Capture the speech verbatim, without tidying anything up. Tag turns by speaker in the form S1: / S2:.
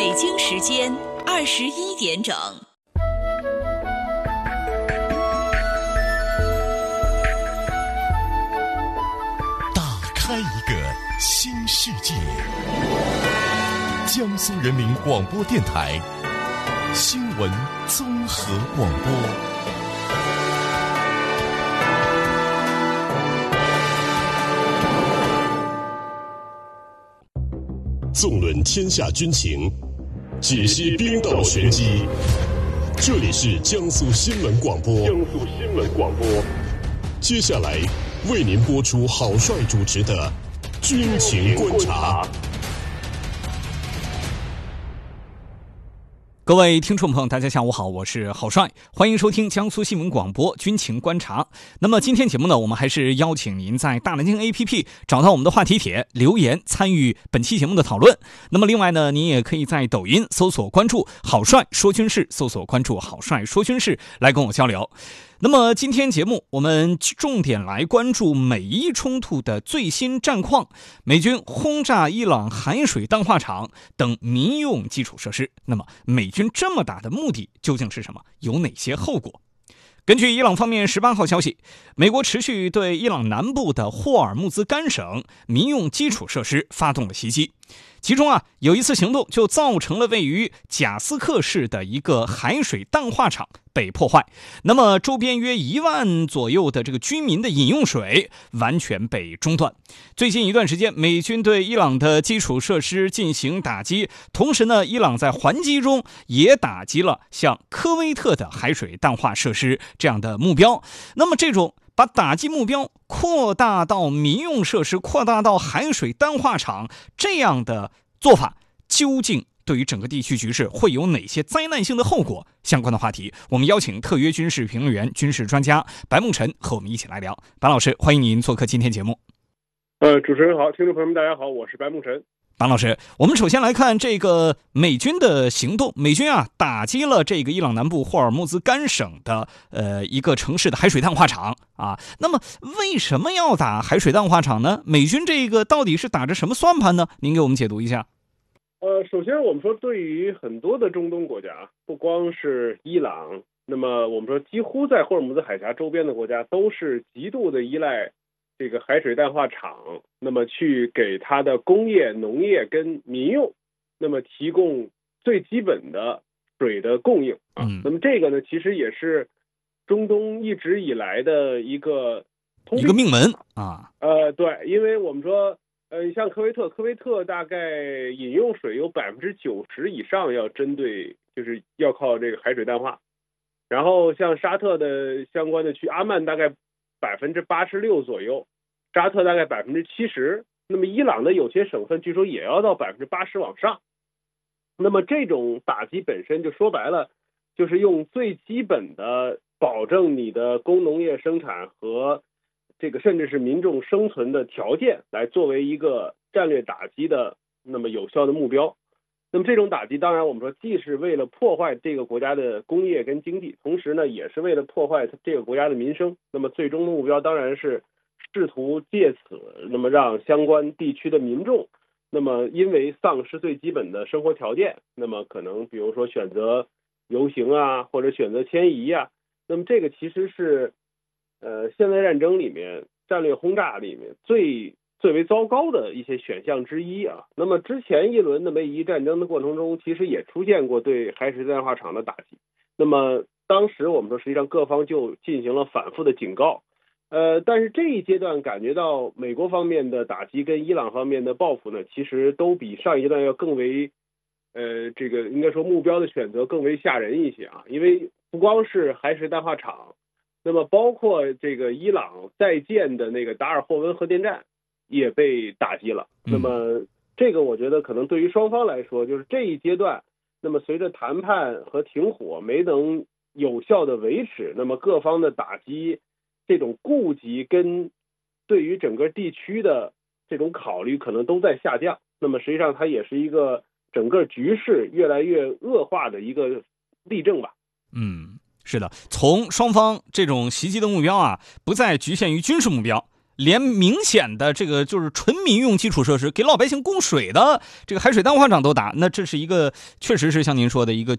S1: 北京时间二十一点整。
S2: 打开一个新世界。江苏人民广播电台新闻综合广播。纵论天下军情，解析兵道玄机。这里是江苏新闻广播。江苏新闻广播。接下来为您播出郝帅主持的《军情观察》。
S3: 各位听众朋友大家下午好，我是郝帅，欢迎收听江苏新闻广播军情观察。那么今天节目呢，我们还是邀请您在大南京 A P P 找到我们的话题帖留言参与本期节目的讨论。那么另外呢，您也可以在抖音搜索关注郝帅说军事，搜索关注郝帅说军事来跟我交流。那么今天节目我们重点来关注美伊冲突的最新战况，美军轰炸伊朗海水淡化厂等民用基础设施。那么美军这么打的目的究竟是什么？有哪些后果？根据伊朗方面十八号消息，美国持续对伊朗南部的霍尔木兹干省民用基础设施发动了袭击。其中啊，有一次行动就造成了位于贾斯克市的一个海水淡化厂被破坏，那么周边约一万左右的这个居民的饮用水完全被中断。最近一段时间，美军对伊朗的基础设施进行打击，同时呢，伊朗在还击中也打击了像科威特的海水淡化设施这样的目标。那么这种把打击目标扩大到民用设施，扩大到海水淡化厂，这样的做法究竟对于整个地区局势会有哪些灾难性的后果？相关的话题，我们邀请特约军事评论员、军事专家白梦辰和我们一起来聊。白老师，欢迎您做客今天节目。
S4: 呃，主持人好，听众朋友们大家好，我是白梦辰。
S3: 白老师，我们首先来看这个美军的行动。美军啊，打击了这个伊朗南部霍尔木兹干省的呃一个城市的海水淡化厂啊。那么为什么要打海水淡化厂呢？美军这个到底是打着什么算盘呢？您给我们解读一下。
S4: 呃，首先我们说，对于很多的中东国家，不光是伊朗，那么我们说几乎在霍尔木兹海峡周边的国家都是极度的依赖这个海水淡化厂，那么去给它的工业、农业跟民用，那么提供最基本的水的供应啊。嗯、那么这个呢，其实也是中东一直以来的一个通
S3: 一个命门啊。
S4: 呃，对，因为我们说，呃，像科威特，科威特大概饮用水有百分之九十以上要针对，就是要靠这个海水淡化。然后像沙特的相关的区，阿曼大概百分之八十六左右，沙特大概百分之七十，那么伊朗的有些省份据说也要到百分之八十往上。那么这种打击本身就说白了，就是用最基本的保证你的工农业生产和这个甚至是民众生存的条件来作为一个战略打击的那么有效的目标。那么这种打击当然我们说既是为了破坏这个国家的工业跟经济，同时呢也是为了破坏这个国家的民生。那么最终的目标当然是试图借此那么让相关地区的民众那么因为丧失最基本的生活条件，那么可能比如说选择游行啊，或者选择迁移啊。那么这个其实是呃现代战争里面战略轰炸里面最最为糟糕的一些选项之一啊。那么之前一轮的美伊战争的过程中，其实也出现过对海水淡化厂的打击。那么当时我们说实际上各方就进行了反复的警告，呃，但是这一阶段感觉到美国方面的打击跟伊朗方面的报复呢，其实都比上一阶段要更为呃这个应该说目标的选择更为吓人一些啊。因为不光是海水淡化厂，那么包括这个伊朗在建的那个达尔霍温核电站也被打击了。那么这个我觉得可能对于双方来说，就是这一阶段，那么随着谈判和停火没能有效的维持，那么各方的打击这种顾忌跟对于整个地区的这种考虑可能都在下降。那么实际上它也是一个整个局势越来越恶化的一个例证吧。
S3: 嗯，是的，从双方这种袭击的目标啊，不再局限于军事目标， 连明显的这个就是纯民用基础设施给老百姓供水的这个海水淡化厂都打，那这是一个确实是像您说的一个